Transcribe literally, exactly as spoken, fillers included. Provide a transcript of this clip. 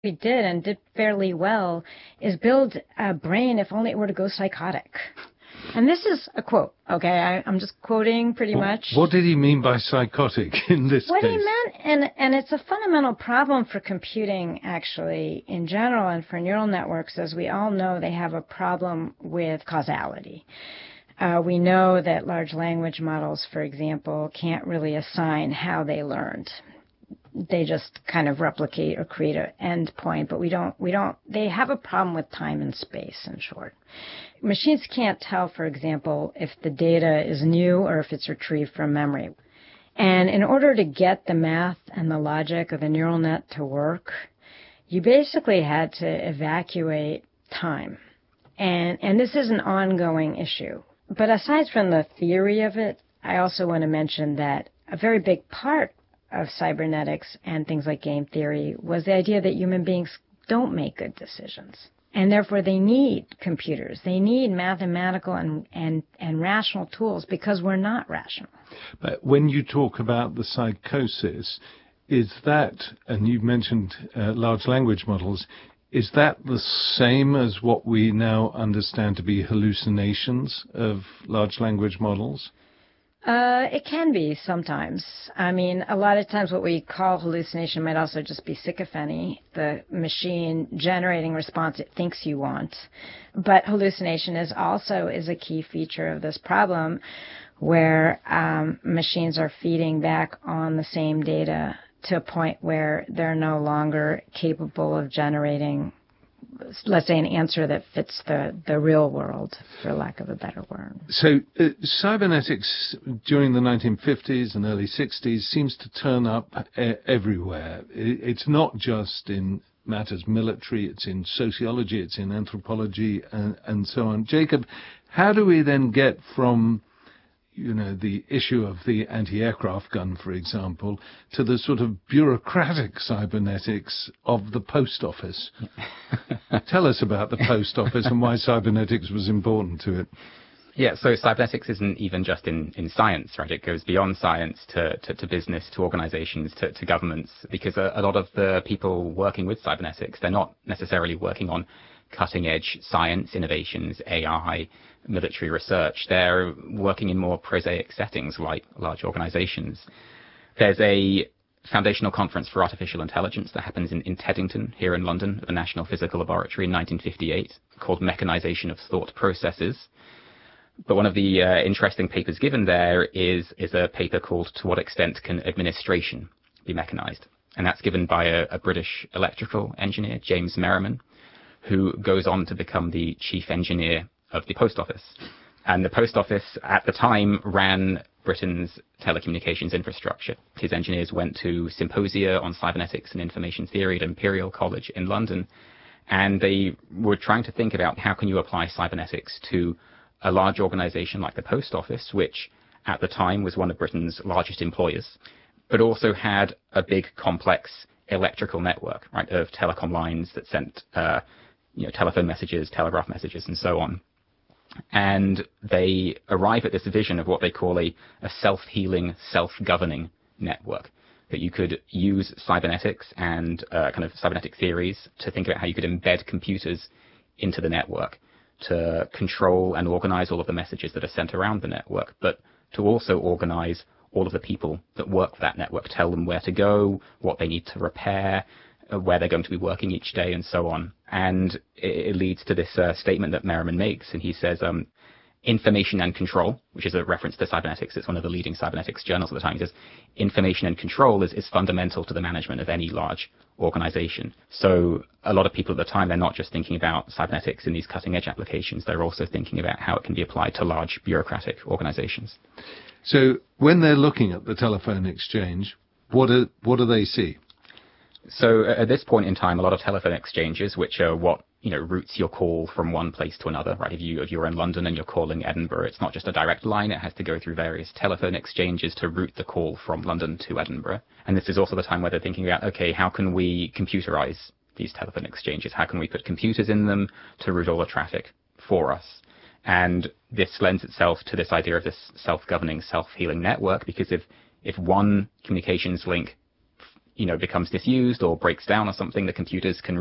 we did and did fairly well is build a brain if only it were to go psychotic. And this is a quote, okay? I, I'm just quoting pretty what, much. What did he mean by psychotic in this what case? What he meant, and, and it's a fundamental problem for computing, actually, in general, and for neural networks, as we all know, they have a problem with causality. Uh, we know that large language models, for example, can't really assign how they learned. They just kind of replicate or create an end point, but we don't, we don't, they have a problem with time and space, in short. Machines can't tell, for example, if the data is new or if it's retrieved from memory. And in order to get the math and the logic of the neural net to work, you basically had to evacuate time. And, and this is an ongoing issue. But aside from the theory of it, I also want to mention that a very big part of cybernetics and things like game theory was the idea that human beings don't make good decisions. And therefore they need computers. They need mathematical and, and, and rational tools because we're not rational. But when you talk about the psychosis, is that, and you've mentioned uh, large language models, is that the same as what we now understand to be hallucinations of large language models? Uh, it can be sometimes. I mean, a lot of times what we call hallucination might also just be sycophony, the machine generating response it thinks you want. But hallucination is also is a key feature of this problem where um, machines are feeding back on the same data to a point where they're no longer capable of generating, let's say, an answer that fits the, the real world, for lack of a better word. So uh, cybernetics during the nineteen fifties and early sixties seems to turn up uh, everywhere. It, it's not just in matters military, it's in sociology, it's in anthropology, and, and so on. Jacob, how do we then get from you know, the issue of the anti-aircraft gun, for example, to the sort of bureaucratic cybernetics of the post office? Tell us about the post office and why cybernetics was important to it. Yeah, so cybernetics isn't even just in, in science, right? It goes beyond science to, to, to business, to organizations, to, to governments, because a, a lot of the people working with cybernetics, they're not necessarily working on cutting-edge science innovations, A I, military research. They're working in more prosaic settings like large organizations. There's a foundational conference for artificial intelligence that happens in, in Teddington here in London at the National Physical Laboratory in nineteen fifty-eight called Mechanization of Thought Processes. But one of the uh, interesting papers given there is, is a paper called To What Extent Can Administration Be Mechanized? And that's given by a, a British electrical engineer, James Merriman, who goes on to become the chief engineer of the post office. And the post office at the time ran Britain's telecommunications infrastructure. His engineers went to symposia on cybernetics and information theory at Imperial College in London, and they were trying to think about how can you apply cybernetics to a large organization like the post office, which at the time was one of Britain's largest employers, but also had a big complex electrical network, right, of telecom lines that sent uh, you know, telephone messages, telegraph messages, and so on. And they arrive at this vision of what they call a, a self-healing, self-governing network, that you could use cybernetics and uh, kind of cybernetic theories to think about how you could embed computers into the network to control and organize all of the messages that are sent around the network, but to also organize all of the people that work for that network, tell them where to go, what they need to repair, where they're going to be working each day, and so on. And it, it leads to this uh, statement that Merriman makes, and he says, um, information and control, which is a reference to cybernetics. It's one of the leading cybernetics journals at the time. He says, information and control is, is fundamental to the management of any large organization. So a lot of people at the time, they're not just thinking about cybernetics in these cutting-edge applications. They're also thinking about how it can be applied to large bureaucratic organizations. So when they're looking at the telephone exchange, what do, what do they see? So at this point in time, a lot of telephone exchanges, which are what, you know, routes your call from one place to another, right? If, you, if you're in London and you're calling Edinburgh, it's not just a direct line. It has to go through various telephone exchanges to route the call from London to Edinburgh. And this is also the time where they're thinking about, okay, how can we computerize these telephone exchanges? How can we put computers in them to route all the traffic for us? And this lends itself to this idea of this self-governing, self-healing network, because if, if one communications link you know, becomes disused or breaks down or something, the computers can